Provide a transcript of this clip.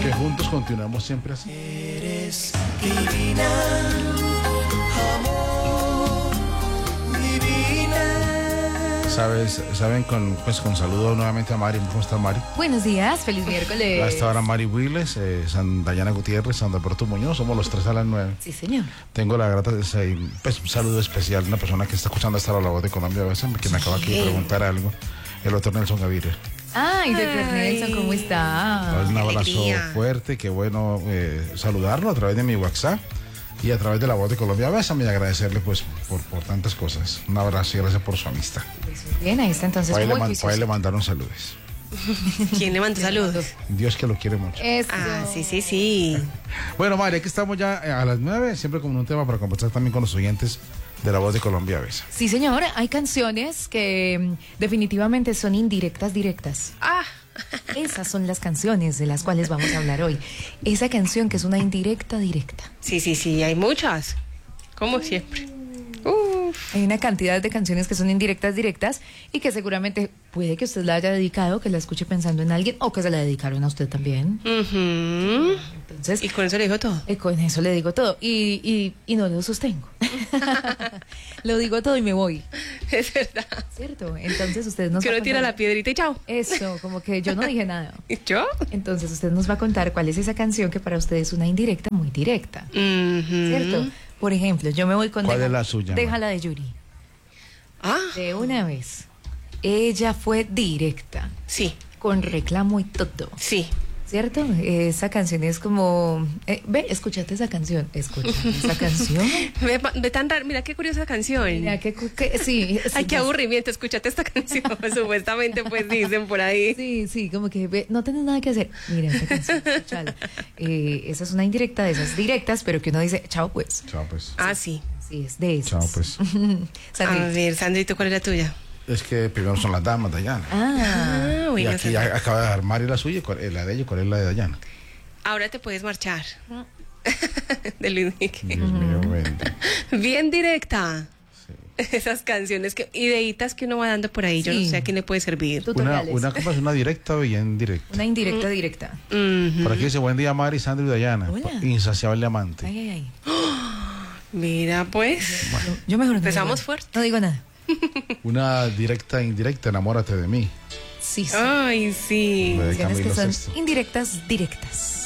Que juntos continuamos siempre así. Eres divina, amor, divina. Saben con saludo nuevamente a Mari. ¿Cómo está Mari? Buenos días, feliz miércoles. A esta hora Mari Willes, Dayana Gutiérrez, Sandra Alberto Muñoz, somos los tres a las 9. Sí, señor. Tengo la grata un saludo especial, una persona que está escuchando hasta la voz de Colombia a veces, que me acaba aquí de preguntar algo, el doctor Nelson Gaviria. Ay, doctor Nelson, ¿cómo está? Un abrazo fuerte, qué bueno saludarlo a través de mi WhatsApp y a través de la voz de Colombia. Bésame y agradecerle pues por tantas cosas. Un abrazo y gracias por su amistad. Bien, ahí está entonces. Para él le mandaron saludos. ¿Quién le mandó saludos? Dios que lo quiere mucho. Eso. Ah, sí. Bueno, María, aquí estamos ya a las 9, siempre como un tema para conversar también con los oyentes de la voz de Colombia a veces. Sí, señor, hay canciones que definitivamente son indirectas directas. Esas son las canciones de las cuales vamos a hablar hoy. Esa canción que es una indirecta directa. Sí, hay muchas. Como siempre. Hay una cantidad de canciones que son indirectas directas y que seguramente puede que usted la haya dedicado, que la escuche pensando en alguien o que se la dedicaron a usted también. Entonces, ¿Y con eso le dijo todo? Con eso le digo todo y no lo sostengo. Lo digo todo y me voy. Es verdad. ¿Cierto? Entonces usted nos Que va a uno tira contar- la piedrita y chao. Eso, como que yo no dije nada. ¿Y yo? Entonces usted nos va a contar cuál es esa canción que para usted es una indirecta muy directa. ¿Cierto? Por ejemplo, yo me voy con ¿Cuál es la suya, Déjala de Yuri. De una vez. Ella fue directa, Sí, con reclamo y todo. sí. ¿Cierto? Esa canción es como... escúchate esa canción. Escúchate esa canción. Ve tan raro. Mira qué curiosa canción. Mira, sí. Ay, qué aburrimiento. Escúchate esta canción. Supuestamente, pues dicen por ahí. Sí, como que no tenés nada que hacer. Mira esta canción, escúchala. Esa es una indirecta de esas directas, pero que uno dice, chao pues. Chao pues. Sí. Sí, es de esas. Chao pues. Sandri. A ver, Sandrito, ¿cuál es la tuya? Es que primero son las damas, Dayana. Y Bueno, aquí ya acaba de dar Mari la suya, la de ella, ¿cuál es la de Dayana? ahora te puedes marchar. De Luis Miguel. Dios mío, bendito. Bien directa. Esas canciones que ideitas que uno va dando por ahí, yo no Sí. sé a quién le puede servir. Tutoriales. Una cosa es una directa o bien directa. Una indirecta directa. Por aquí dice, buen día Mari, Sandro y Dayana. Hola. Insaciable amante. Ay. Mira, pues. Yo mejor no Empezamos digo- fuerte. No digo nada. Una directa e indirecta, enamórate de mí. Sí. Ay, sí. De Canciones que Camilo son Sesto. indirectas directas.